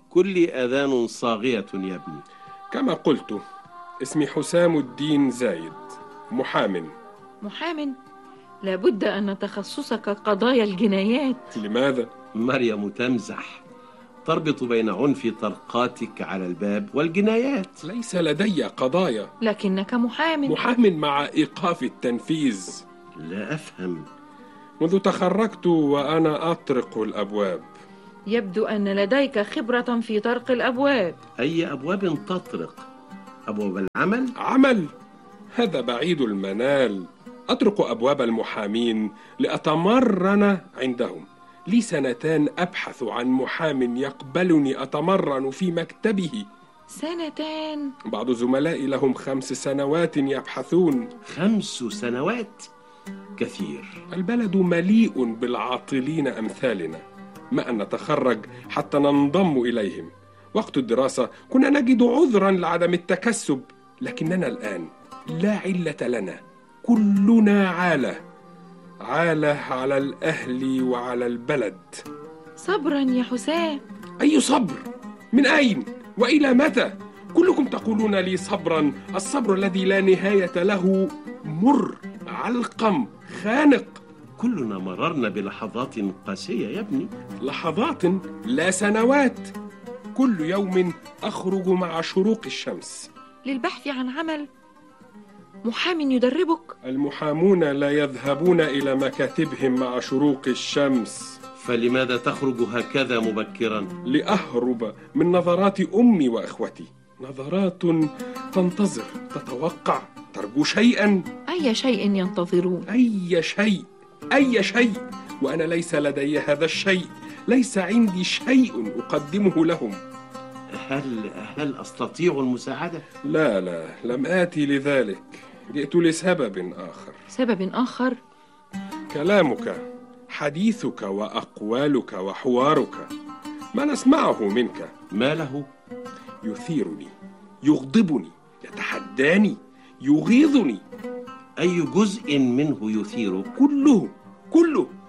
كل أذان صاغية يا ابني. كما قلت، اسمي حسام الدين زايد، محام؟ لابد أن تخصصك قضايا الجنايات. لماذا؟ مريم تمزح، تربط بين عنف طلقاتك على الباب والجنايات. ليس لدي قضايا. لكنك محام مع إيقاف التنفيذ. لا أفهم. منذ تخرجت وأنا أطرق الأبواب. يبدو أن لديك خبرة في طرق الأبواب. أي أبواب تطرق؟ أبواب العمل؟ عمل؟ هذا بعيد المنال. أطرق أبواب المحامين لأتمرن عندهم. لي 2 أبحث عن محام يقبلني أتمرن في مكتبه. 2 بعض زملائي لهم 5 سنوات يبحثون. 5 سنوات؟ كثير. البلد مليء بالعاطلين أمثالنا، ما أن نتخرج حتى ننضم إليهم. وقت الدراسة كنا نجد عذرا لعدم التكسب، لكننا الآن لا علة لنا. كلنا عالة على الأهل وعلى البلد. صبرا يا حسام. أي صبر؟ من أين؟ وإلى متى؟ كلكم تقولون لي صبرا. الصبر الذي لا نهاية له مر، علقم، خانق. كلنا مررنا بلحظات قاسية يا ابني. لحظات لا سنوات. كل يوم أخرج مع شروق الشمس للبحث عن عمل. محام يدربك؟ المحامون لا يذهبون إلى مكاتبهم مع شروق الشمس. فلماذا تخرج هكذا مبكرا؟ لأهرب من نظرات أمي وأخوتي. نظرات تنتظر، تتوقع، ترجو شيئا. أي شيء ينتظرون؟ أي شيء، وأنا ليس لدي هذا الشيء. ليس عندي شيء أقدمه لهم. هل أستطيع المساعدة؟ لا، لم آتي لذلك. جئت لسبب آخر. سبب آخر؟ كلامك، حديثك وأقوالك وحوارك، ما نسمعه منك. ما له؟ يثيرني، يغضبني، يتحداني، يغيظني. أي جزء منه يثيرك؟ كله.